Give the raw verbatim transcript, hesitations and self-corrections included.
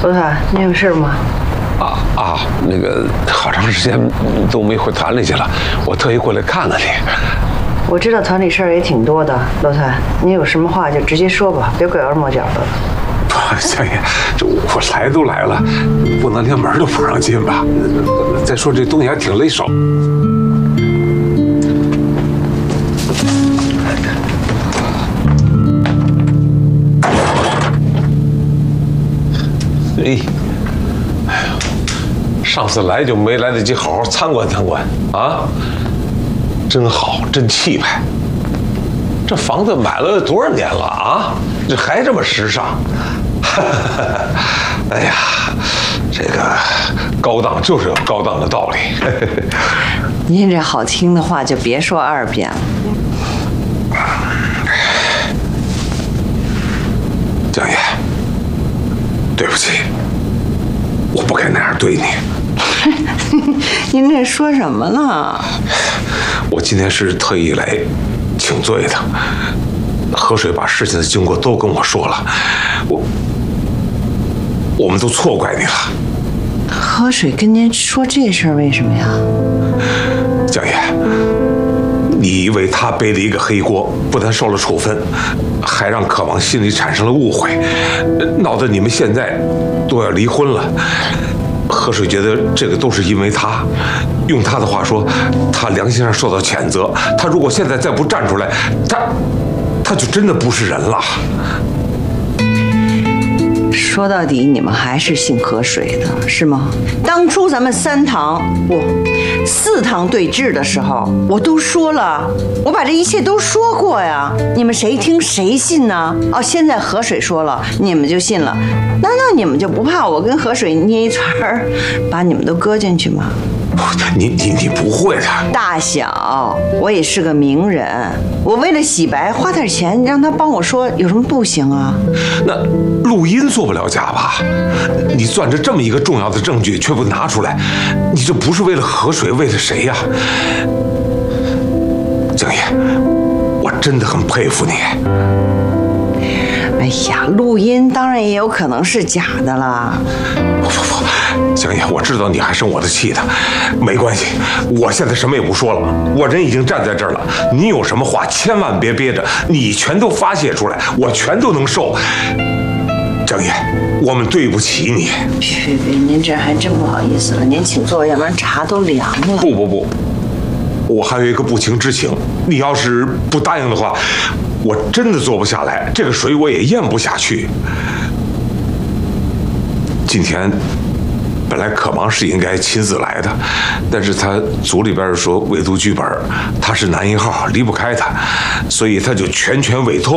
罗团，你有事吗？ 啊啊，那个好长时间都没回团里去了，我特意过来看看你。 我知道团里事儿也挺多的，罗团，你有什么话就直接说吧，别拐弯抹角的。 不，相爷，这我来都来了，不能连门都不让进吧？再说这东西还挺勒手。哎，上次来就没来得及好好参观参观啊！真好，真气派。这房子买了多少年了啊？这还这么时尚。哎呀，这个高档就是有高档的道理。 您这好听的话就别说二遍了。 江爷，对不起，我不该那样对你。 您这说什么呢？ 我今天是特意来请罪的。河水把事情的经过都跟我说了，我我们都错怪你了。 河水跟您说这事儿为什么呀？ 江爷，你为他背了一个黑锅，不但受了处分，还让可望心里产生了误会，闹得你们现在都要离婚了。河水觉得这个都是因为他，用他的话说，他良心上受到谴责。他如果现在再不站出来，他他就真的不是人了。 说到底，你们还是信河水的，是吗？当初咱们三堂不四堂对峙的时候，我都说了，我把这一切都说过呀。你们谁听谁信呢？哦，现在河水说了，你们就信了？难道你们就不怕我跟河水捏一团儿，把你们都搁进去吗？ 你你你不会的， 大小，我也是个名人，我为了洗白花点钱让他帮我说，有什么不行啊？ 那录音做不了假吧？你攥着这么一个重要的证据却不拿出来，你这不是为了河水，为了谁呀？江爷，我真的很佩服你。 哎呀，录音当然也有可能是假的啦。 不不不，江爷，我知道你还生我的气的，没关系，我现在什么也不说了，我人已经站在这儿了，你有什么话千万别憋着，你全都发泄出来，我全都能受。江爷，我们对不起你。 别别，您这还真不好意思了，您请坐，要不然茶都凉了。 不不不，我还有一个不情之请，你要是不答应的话，我真的坐不下来，这个水我也咽不下去。今天本来可望是应该亲自来的，但是他组里边说委读剧本，他是男一号，离不开他，所以他就全权委托